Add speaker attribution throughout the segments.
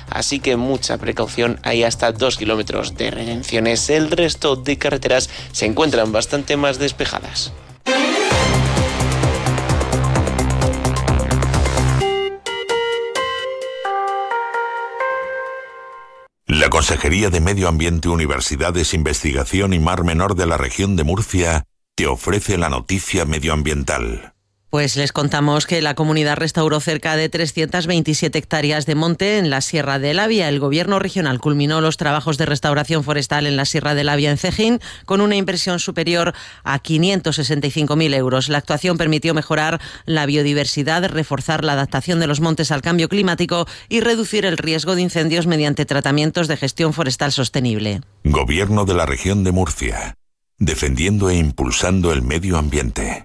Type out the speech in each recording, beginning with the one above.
Speaker 1: así que mucha precaución. Hay hasta 2 kilómetros de retenciones. El resto de carreteras se encuentran bastante más despejadas.
Speaker 2: La Consejería de Medio Ambiente, Universidades, Investigación y Mar Menor de la región de Murcia te ofrece la noticia medioambiental.
Speaker 3: Pues les contamos que la comunidad restauró cerca de 327 hectáreas de monte en la Sierra de Labia. El gobierno regional culminó los trabajos de restauración forestal en la Sierra de Labia en Cejín con una inversión superior a 565.000 euros. La actuación permitió mejorar la biodiversidad, reforzar la adaptación de los montes al cambio climático y reducir el riesgo de incendios mediante tratamientos de gestión forestal sostenible.
Speaker 2: Gobierno de la región de Murcia, defendiendo e impulsando el medio ambiente.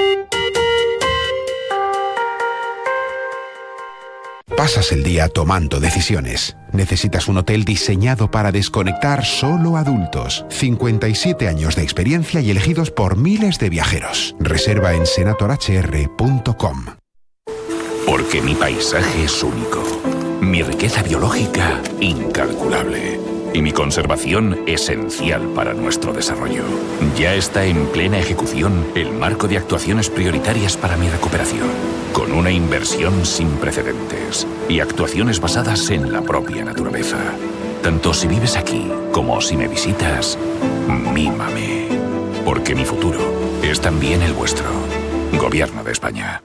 Speaker 4: Pasas el día tomando decisiones. Necesitas un hotel diseñado para desconectar solo adultos. 57 años de experiencia y elegidos por miles de viajeros. Reserva en senatorhr.com.
Speaker 5: Porque mi paisaje es único. Mi riqueza biológica incalculable. Y mi conservación esencial para nuestro desarrollo. Ya está en plena ejecución el marco de actuaciones prioritarias para mi recuperación, con una inversión sin precedentes y actuaciones basadas en la propia naturaleza. Tanto si vives aquí como si me visitas, mímame. Porque mi futuro es también el vuestro. Gobierno de España.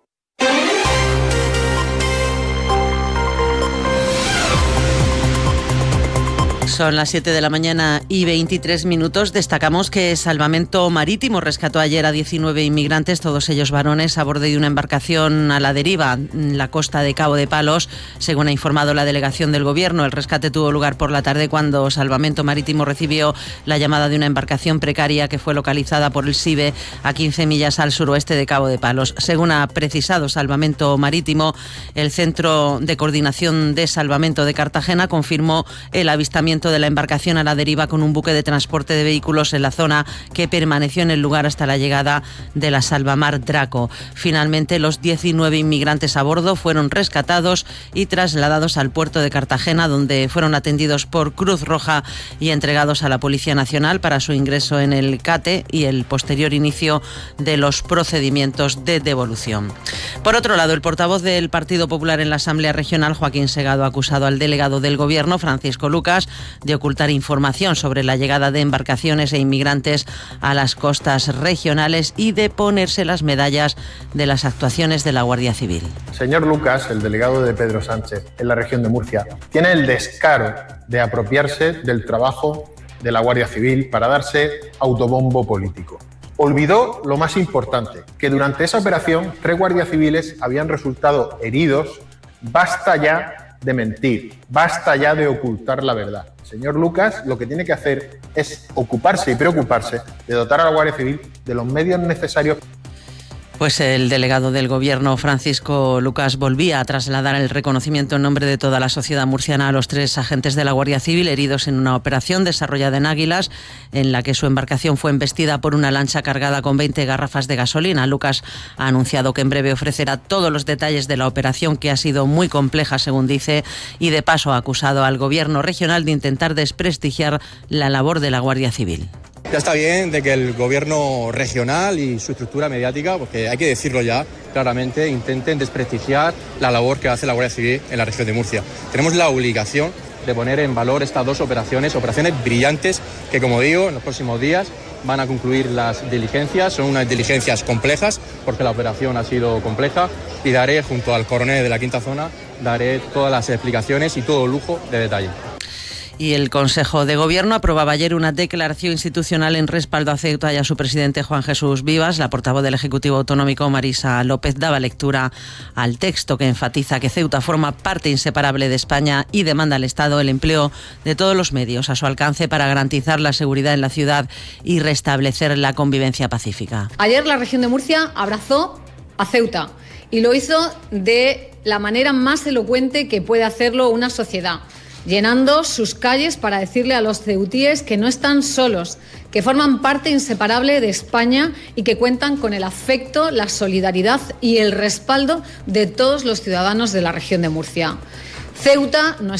Speaker 3: Son las 7 de la mañana y 23 minutos. Destacamos que Salvamento Marítimo rescató ayer a 19 inmigrantes, todos ellos varones, a bordo de una embarcación a la deriva en la costa de Cabo de Palos. Según ha informado la delegación del Gobierno, el rescate tuvo lugar por la tarde cuando Salvamento Marítimo recibió la llamada de una embarcación precaria que fue localizada por el SIBE a 15 millas al suroeste de Cabo de Palos. Según ha precisado Salvamento Marítimo, el Centro de Coordinación de Salvamento de Cartagena confirmó el avistamiento de la embarcación a la deriva con un buque de transporte de vehículos en la zona que permaneció en el lugar hasta la llegada de la Salvamar Draco. Finalmente, los 19 inmigrantes a bordo fueron rescatados y trasladados al puerto de Cartagena, donde fueron atendidos por Cruz Roja y entregados a la Policía Nacional para su ingreso en el CATE y el posterior inicio de los procedimientos de devolución. Por otro lado, el portavoz del Partido Popular en la Asamblea Regional, Joaquín Segado, ha acusado al delegado del Gobierno, Francisco Lucas, de ocultar información sobre la llegada de embarcaciones e inmigrantes a las costas regionales y de ponerse las medallas de las actuaciones de la Guardia Civil.
Speaker 6: Señor Lucas, el delegado de Pedro Sánchez en la región de Murcia, tiene el descaro de apropiarse del trabajo de la Guardia Civil para darse autobombo político. Olvidó lo más importante, que durante esa operación 3 guardias civiles habían resultado heridos. Basta ya de mentir, basta ya de ocultar la verdad. Señor Lucas, lo que tiene que hacer es ocuparse y preocuparse de dotar a la Guardia Civil de los medios necesarios.
Speaker 3: Pues el delegado del Gobierno, Francisco Lucas, volvía a trasladar el reconocimiento en nombre de toda la sociedad murciana a los 3 agentes de la Guardia Civil heridos en una operación desarrollada en Águilas, en la que su embarcación fue embestida por una lancha cargada con 20 garrafas de gasolina. Lucas ha anunciado que en breve ofrecerá todos los detalles de la operación, que ha sido muy compleja, según dice, y de paso ha acusado al Gobierno regional de intentar desprestigiar la labor de la Guardia Civil.
Speaker 7: Ya está bien de que el gobierno regional y su estructura mediática, porque hay que decirlo ya claramente, intenten desprestigiar la labor que hace la Guardia Civil en la región de Murcia. Tenemos la obligación de poner en valor estas 2 operaciones brillantes que, como digo, en los próximos días van a concluir las diligencias. Son unas diligencias complejas porque la operación ha sido compleja, y daré, junto al coronel de la Quinta Zona, daré todas las explicaciones y todo lujo de detalle.
Speaker 3: Y el Consejo de Gobierno aprobaba ayer una declaración institucional en respaldo a Ceuta y a su presidente Juan Jesús Vivas. La portavoz del Ejecutivo Autonómico, Marisa López, daba lectura al texto que enfatiza que Ceuta forma parte inseparable de España y demanda al Estado el empleo de todos los medios a su alcance para garantizar la seguridad en la ciudad y restablecer la convivencia pacífica.
Speaker 8: Ayer la región de Murcia abrazó a Ceuta y lo hizo de la manera más elocuente que puede hacerlo una sociedad, llenando sus calles para decirle a los ceutíes que no están solos, que forman parte inseparable de España y que cuentan con el afecto, la solidaridad y el respaldo de todos los ciudadanos de la región de Murcia. Ceuta no